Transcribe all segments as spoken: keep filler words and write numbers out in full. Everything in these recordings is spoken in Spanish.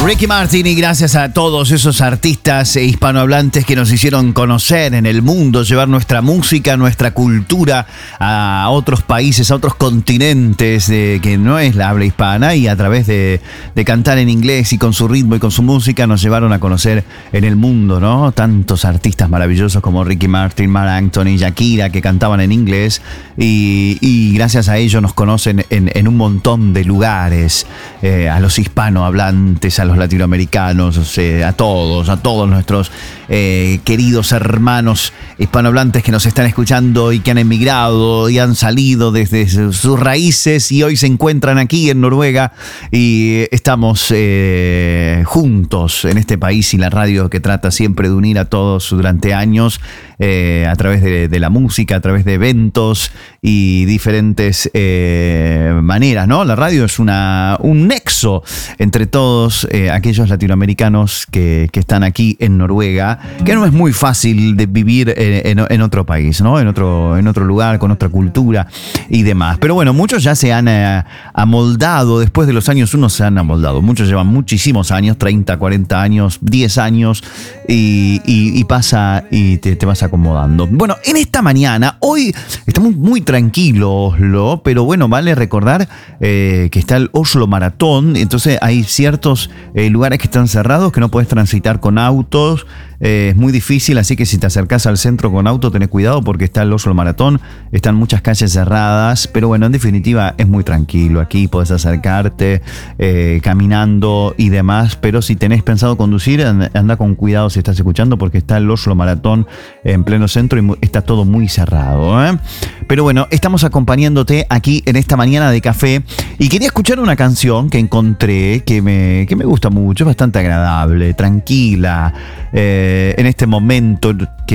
Ricky Martin, y gracias a todos esos artistas hispanohablantes que nos hicieron conocer en el mundo, llevar nuestra música, nuestra cultura a otros países, a otros continentes de, que no es la habla hispana, y a través de, de cantar en inglés y con su ritmo y con su música nos llevaron a conocer en el mundo, ¿no? Tantos artistas maravillosos como Ricky Martin, Marc Anthony, Shakira, que cantaban en inglés, y, y gracias a ellos nos conocen en, en un montón de lugares, eh, a los hispanohablantes, a los latinoamericanos, o sea, a todos, a todos nuestros eh, queridos hermanos hispanohablantes que nos están escuchando y que han emigrado y han salido desde sus raíces y hoy se encuentran aquí en Noruega, y estamos eh, juntos en este país y la radio que trata siempre de unir a todos durante años, eh, a través de, de la música, a través de eventos y diferentes eh, maneras, ¿no? La radio es una, un nexo entre todos eh, aquellos latinoamericanos que, que están aquí en Noruega, que no es muy fácil de vivir en, en, en otro país, ¿no? En otro, en otro lugar, con otra cultura y demás. Pero bueno, muchos ya se han eh, amoldado, después de los años uno se han amoldado. Muchos llevan muchísimos años, treinta, cuarenta años, diez años, y, y, y pasa y te, te vas acomodando. Bueno, en esta mañana, hoy estamos muy tranquilos, ¿lo? Pero bueno, vale recordar eh, que está el Oslo Maratón, entonces hay ciertos eh, lugares que están cerrados, que no puedes transitar con autos, eh, es muy difícil, así que si te acercás al centro con auto, tenés cuidado porque está el Oslo Maratón, están muchas calles cerradas, pero bueno, en definitiva es muy tranquilo, aquí podés acercarte eh, caminando y demás, pero si tenés pensado conducir, anda con cuidado si estás escuchando, porque está el Oslo Maratón en pleno centro y está todo muy cerrado, ¿eh? Pero bueno, estamos acompañándote aquí en esta mañana de café, y quería escuchar una canción que encontré que me, que me gusta mucho, es bastante agradable, tranquila, eh, en este momento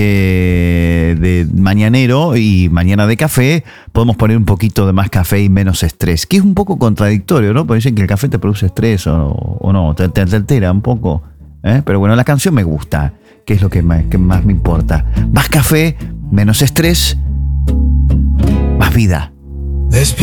que de mañanero y mañana de café podemos poner un poquito de más café y menos estrés, que es un poco contradictorio, ¿no? Porque dicen que el café te produce estrés o, o no, te, te, te altera un poco, ¿eh? Pero bueno, la canción me gusta, que es lo que más, que más me importa. Más café, menos estrés, más vida. Despierta.